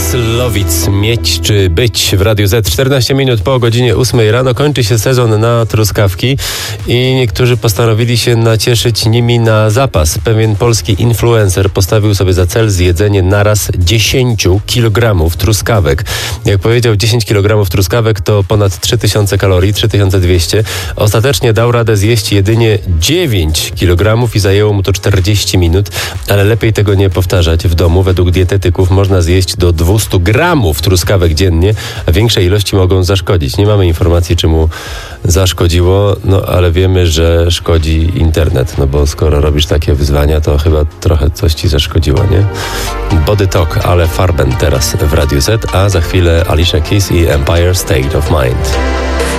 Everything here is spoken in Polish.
Myslowic, mieć czy być w Radiu Z. 14 minut po godzinie 8 rano kończy się sezon na truskawki i niektórzy postanowili się nacieszyć nimi na zapas. Pewien polski influencer postawił sobie za cel zjedzenie naraz 10 kg truskawek. Jak powiedział, 10 kg truskawek to ponad 3000 kalorii, 3200. Ostatecznie dał radę zjeść jedynie 9 kg i zajęło mu to 40 minut, ale lepiej tego nie powtarzać w domu. Według dietetyków można zjeść do 200 gramów truskawek dziennie, a większe ilości mogą zaszkodzić. Nie mamy informacji, czy mu zaszkodziło, ale wiemy, że szkodzi internet, bo skoro robisz takie wyzwania, to chyba trochę coś ci zaszkodziło, nie? Body Talk, ale Farben teraz w Radiu Z, a za chwilę Alicia Keys i Empire State of Mind.